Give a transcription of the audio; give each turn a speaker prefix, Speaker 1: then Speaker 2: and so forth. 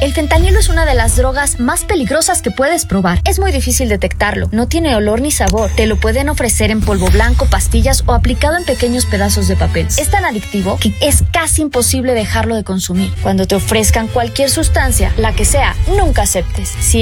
Speaker 1: El fentanilo es una de las drogas más peligrosas que puedes probar. Es muy difícil detectarlo, no tiene olor ni sabor. Te lo pueden ofrecer en polvo blanco, pastillas o aplicado en pequeños pedazos de papel. Es tan adictivo que es casi imposible dejarlo de consumir. Cuando te ofrezcan cualquier sustancia, la que sea, nunca aceptes. Si